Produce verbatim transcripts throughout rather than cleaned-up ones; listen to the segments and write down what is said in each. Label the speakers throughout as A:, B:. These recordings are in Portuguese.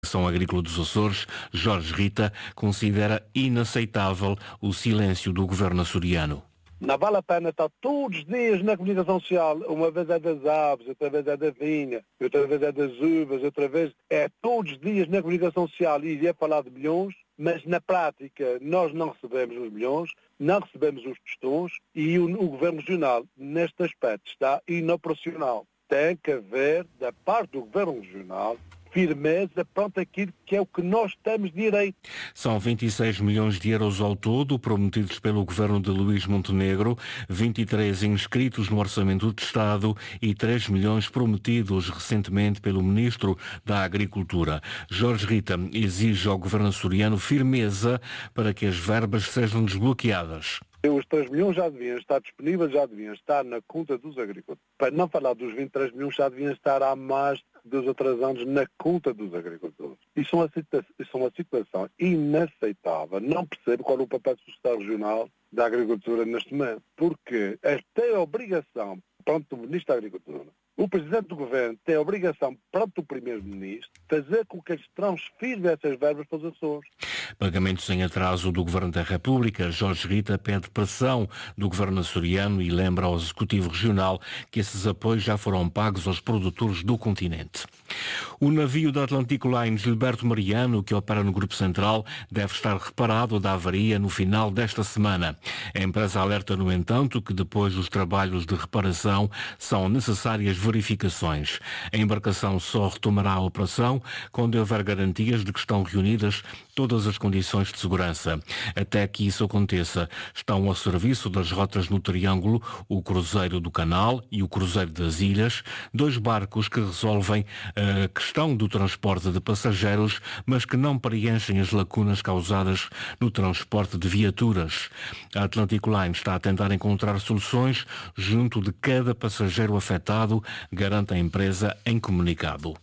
A: São Agrícola dos Açores, Jorge Rita, considera inaceitável o silêncio do governo açoriano.
B: Não vale a pena estar todos os dias na comunicação social, uma vez é das aves, outra vez é da vinha, outra vez é das uvas, outra vez é todos os dias na comunicação social e é falar de milhões, mas na prática nós não recebemos os milhões, não recebemos os tostões e o, o governo regional neste aspecto está inoperacional. Tem que haver da parte do governo regional firmeza pronto aquilo que é o que nós temos direito.
A: São vinte e seis milhões de euros ao todo prometidos pelo governo de Luís Montenegro, vinte e três inscritos no Orçamento de Estado e três milhões prometidos recentemente pelo Ministro da Agricultura. Jorge Rita exige ao governo açoriano firmeza para que as verbas sejam desbloqueadas.
B: Os três milhões já deviam estar disponíveis, já deviam estar na conta dos agricultores. Para não falar dos vinte e três milhões, já deviam estar há mais de dois ou três anos na conta dos agricultores. Isso é uma situação, isso é uma situação inaceitável. Não percebo qual é o papel do Estado Regional da Agricultura neste momento. Porque eles têm a obrigação, perante o Ministro da Agricultura, o Presidente do Governo tem a obrigação, perante o Primeiro-Ministro, fazer com que eles transfiram essas verbas para os Açores.
A: Pagamentos em atraso do Governo da República. Jorge Rita pede pressão do Governo açoriano e lembra ao Executivo Regional que esses apoios já foram pagos aos produtores do continente. O navio da Atlantic Line Gilberto Mariano, que opera no Grupo Central, deve estar reparado da avaria no final desta semana. A empresa alerta, no entanto, que depois dos trabalhos de reparação são necessárias verificações. A embarcação só retomará a operação quando houver garantias de que estão reunidas todas as condições de segurança. Até que isso aconteça, estão ao serviço das rotas no Triângulo o Cruzeiro do Canal e o Cruzeiro das Ilhas, dois barcos que resolvem a questão do transporte de passageiros, mas que não preenchem as lacunas causadas no transporte de viaturas. A Atlantic Line está a tentar encontrar soluções junto de cada passageiro afetado, garante a empresa em comunicado.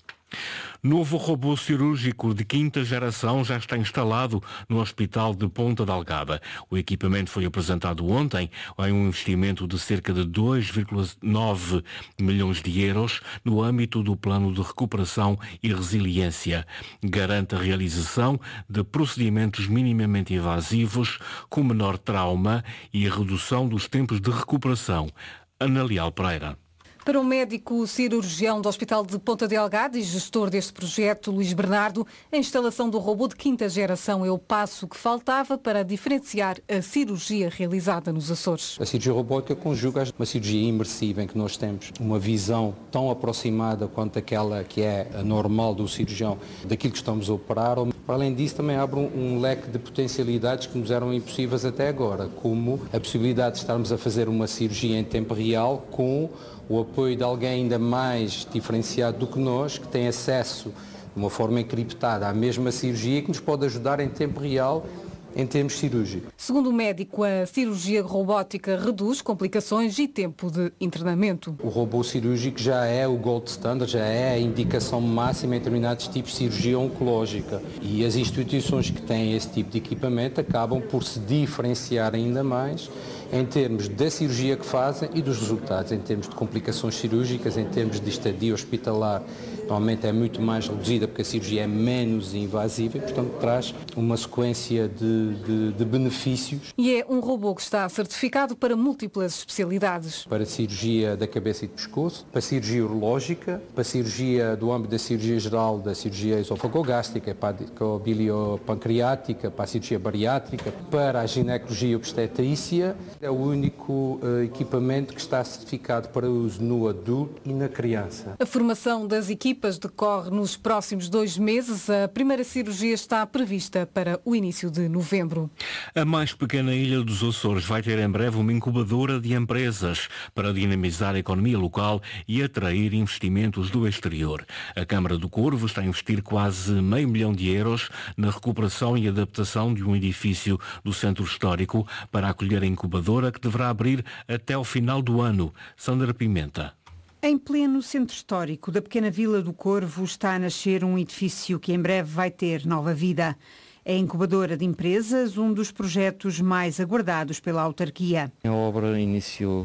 A: Novo robô cirúrgico de quinta geração já está instalado no Hospital de Ponta Delgada. O equipamento foi apresentado ontem em um investimento de cerca de dois vírgula nove milhões de euros no âmbito do Plano de Recuperação e Resiliência. Garante a realização de procedimentos minimamente invasivos com menor trauma e a redução dos tempos de recuperação. Ana Leal Pereira.
C: Para o médico cirurgião do Hospital de Ponta Delgada e gestor deste projeto, Luís Bernardo, a instalação do robô de quinta geração é o passo que faltava para diferenciar a cirurgia realizada nos Açores.
D: A cirurgia robótica conjuga uma cirurgia imersiva em que nós temos uma visão tão aproximada quanto aquela que é a normal do cirurgião daquilo que estamos a operar. Para além disso, também abre um leque de potencialidades que nos eram impossíveis até agora, como a possibilidade de estarmos a fazer uma cirurgia em tempo real com o apoio de alguém ainda mais diferenciado do que nós, que tem acesso de uma forma encriptada à mesma cirurgia, que nos pode ajudar em tempo real em termos cirúrgicos.
C: Segundo o médico, a cirurgia robótica reduz complicações e tempo de internamento.
D: O robô cirúrgico já é o gold standard, já é a indicação máxima em determinados tipos de cirurgia oncológica. E as instituições que têm esse tipo de equipamento acabam por se diferenciar ainda mais em termos da cirurgia que fazem e dos resultados, em termos de complicações cirúrgicas, em termos de estadia hospitalar. Normalmente é muito mais reduzida porque a cirurgia é menos invasiva e, portanto, traz uma sequência de, de, de benefícios.
C: E é um robô que está certificado para múltiplas especialidades.
D: Para a cirurgia da cabeça e do pescoço, para a cirurgia urológica, para a cirurgia do âmbito da cirurgia geral, da cirurgia esofagogástrica, para a biliopancreática, para a cirurgia bariátrica, para a ginecologia e obstetrícia. É o único uh, equipamento que está certificado para uso no adulto e na criança.
C: A formação das equipas decorre nos próximos dois meses. A primeira cirurgia está prevista para o início de novembro.
A: A mais pequena ilha dos Açores vai ter em breve uma incubadora de empresas para dinamizar a economia local e atrair investimentos do exterior. A Câmara do Corvo está a investir quase meio milhão de euros na recuperação e adaptação de um edifício do centro histórico para acolher a incubadora que deverá abrir até ao final do ano. Sandra Pimenta.
E: Em pleno centro histórico da pequena Vila do Corvo está a nascer um edifício que em breve vai ter nova vida. É a incubadora de empresas, um dos projetos mais aguardados pela autarquia.
F: A obra iniciou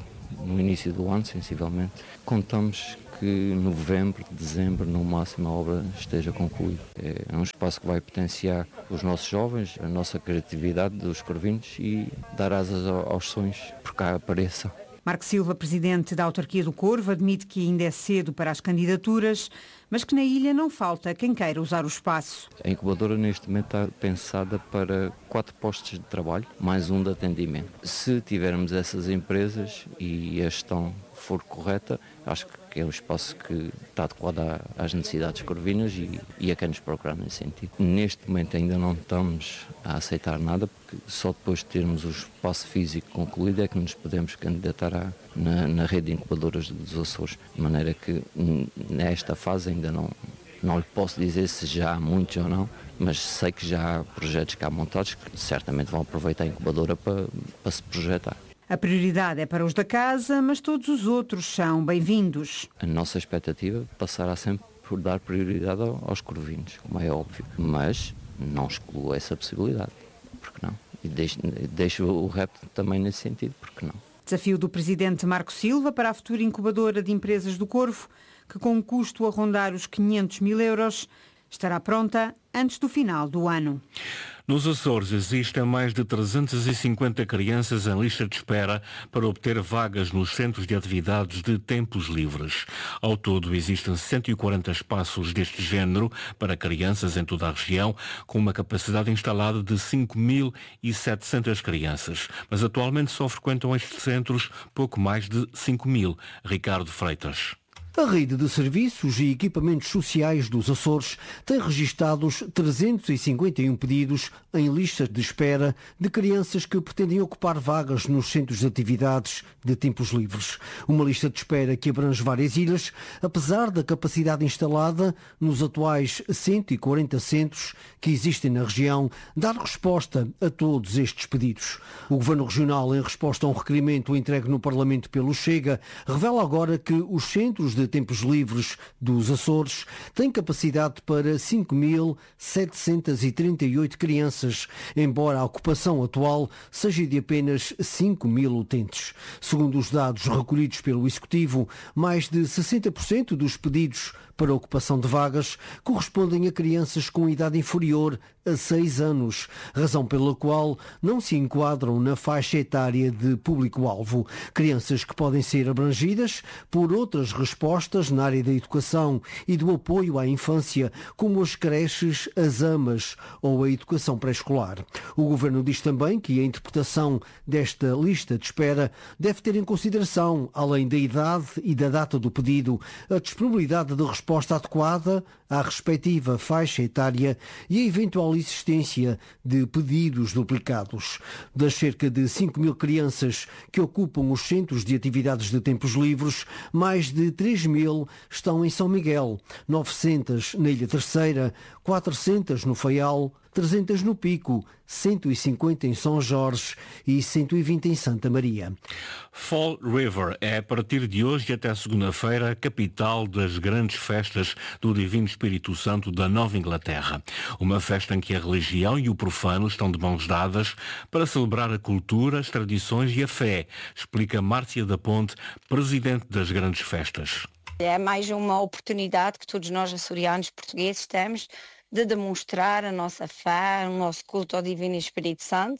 F: no início do ano, sensivelmente. Contamos que novembro, dezembro, no máximo, a obra esteja concluída. É um espaço que vai potenciar os nossos jovens, a nossa criatividade dos corvinos e dar asas aos sonhos por cá apareçam.
E: Marco Silva, presidente da autarquia do Corvo, admite que ainda é cedo para as candidaturas, mas que na ilha não falta quem queira usar o espaço.
F: A incubadora neste momento está pensada para quatro postos de trabalho, mais um de atendimento. Se tivermos essas empresas e a gestão for correta, acho que é um espaço que está adequado às necessidades corvinas e, e a quem nos procurar nesse sentido. Neste momento ainda não estamos a aceitar nada, porque só depois de termos o espaço físico concluído é que nos podemos candidatar à, na, na rede de incubadoras dos Açores, de maneira que nesta fase ainda não, não lhe posso dizer se já há muitos ou não, mas sei que já há projetos cá montados que certamente vão aproveitar a incubadora para, para se projetar.
E: A prioridade é para os da casa, mas todos os outros são bem-vindos.
F: A nossa expectativa passará sempre por dar prioridade aos corvinos, como é óbvio, mas não excluo essa possibilidade, porque não? E deixo, deixo o repto também nesse sentido, porque não?
E: Desafio do presidente Marco Silva para a futura incubadora de empresas do Corvo, que com um custo a rondar os quinhentos mil euros, estará pronta antes do final do ano.
A: Nos Açores existem mais de trezentas e cinquenta crianças em lista de espera para obter vagas nos centros de atividades de tempos livres. Ao todo existem cento e quarenta espaços deste género para crianças em toda a região, com uma capacidade instalada de cinco mil e setecentas crianças. Mas atualmente só frequentam estes centros pouco mais de cinco mil. Ricardo Freitas.
G: A rede de serviços e equipamentos sociais dos Açores tem registados trezentos e cinquenta e um pedidos em listas de espera de crianças que pretendem ocupar vagas nos centros de atividades de tempos livres. Uma lista de espera que abrange várias ilhas, apesar da capacidade instalada nos atuais cento e quarenta centros que existem na região, dar resposta a todos estes pedidos. O Governo Regional, em resposta a um requerimento entregue no Parlamento pelo Chega, revela agora que os centros de de tempos livres dos Açores tem capacidade para cinco mil setecentas e trinta e oito crianças, embora a ocupação atual seja de apenas cinco mil utentes. Segundo os dados recolhidos pelo Executivo, mais de sessenta por cento dos pedidos para a ocupação de vagas correspondem a crianças com idade inferior a seis anos, razão pela qual não se enquadram na faixa etária de público-alvo. Crianças que podem ser abrangidas por outras respostas na área da educação e do apoio à infância, como as creches, as amas ou a educação pré-escolar. O Governo diz também que a interpretação desta lista de espera deve ter em consideração, além da idade e da data do pedido, a disponibilidade de resposta adequada à respectiva faixa etária e a eventual existência de pedidos duplicados. Das cerca de cinco mil crianças que ocupam os centros de atividades de tempos livres, mais de três mil estão em São Miguel, novecentas na Ilha Terceira, quatrocentas no Faial, trezentas no Pico, cento e cinquenta em São Jorge e cento e vinte em Santa Maria.
A: Fall River é, a partir de hoje e até segunda-feira, a capital das grandes festas do Divino Espírito Santo da Nova Inglaterra. Uma festa em que a religião e o profano estão de mãos dadas para celebrar a cultura, as tradições e a fé, explica Márcia da Ponte, presidente das grandes festas.
H: É mais uma oportunidade que todos nós açorianos portugueses temos de demonstrar a nossa fé, o nosso culto ao Divino Espírito Santo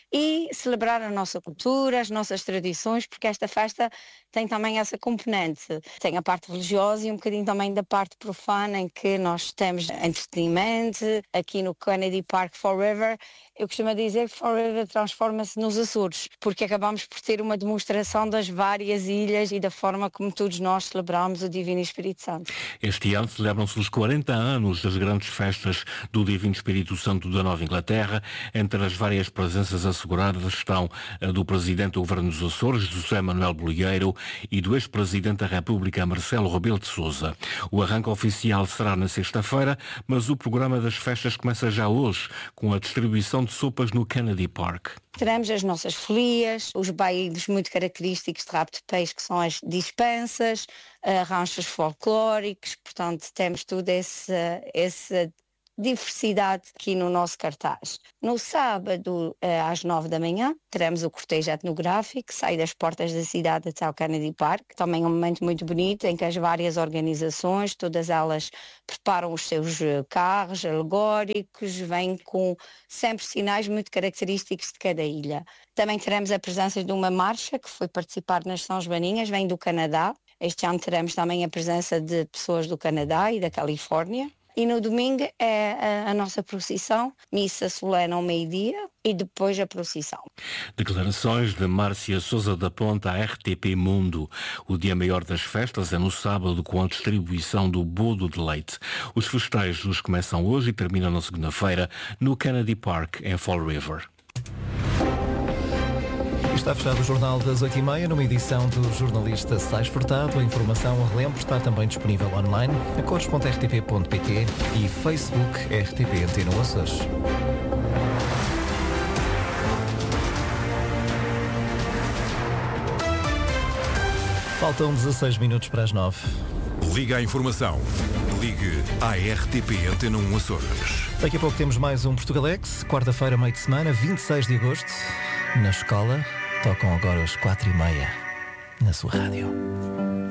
H: e celebrar a nossa cultura, as nossas tradições, porque esta festa tem também essa componente. Tem a parte religiosa e um bocadinho também da parte profana, em que nós temos entretenimento. Aqui no Kennedy Park Forever, eu costumo dizer que Forever transforma-se nos Açores, porque acabamos por ter uma demonstração das várias ilhas e da forma como todos nós celebramos o Divino Espírito Santo.
A: Este ano celebram-se os quarenta anos das grandes festas do Divino Espírito Santo da Nova Inglaterra. Entre as várias presenças asseguradas estão a do Presidente do Governo dos Açores, José Manuel Bolieiro, e do ex-Presidente da República, Marcelo Rebelo de Sousa. O arranque oficial será na sexta-feira, mas o programa das festas começa já hoje, com a distribuição de sopas no Kennedy Park.
H: Teremos as nossas folias, os bailes muito característicos de rabo de peixe, que são as dispensas, ranchos folclóricos, portanto temos tudo esse, esse diversidade aqui no nosso cartaz. No sábado, às nove da manhã, teremos o cortejo etnográfico, que sai das portas da cidade até ao Kennedy Park. Também é um momento muito bonito em que as várias organizações, todas elas preparam os seus carros alegóricos, vêm com sempre sinais muito característicos de cada ilha. Também teremos a presença de uma marcha que foi participar nas São Joaninhas, vem do Canadá. Este ano teremos também a presença de pessoas do Canadá e da Califórnia. E no domingo é a, a nossa procissão, missa solene ao meio-dia e depois a procissão.
A: Declarações de Márcia Sousa da Ponta à R T P Mundo. O dia maior das festas é no sábado, com a distribuição do bodo de leite. Os festejos começam hoje e terminam na segunda-feira no Kennedy Park, em Fall River.
I: Está fechado o Jornal das oito e meia, numa edição do jornalista Sais Furtado. A informação, a relembro, está também disponível online, a cores ponto r t p ponto p t e Facebook R T P Antena Açores. Faltam dezasseis minutos para as nove.
J: Liga à informação. Ligue à R T P Antena um Açores.
I: Daqui a pouco temos mais um Portugalex, quarta-feira, meio de semana, vinte e seis de agosto, na escola. Tocam agora às quatro e meia na sua rádio.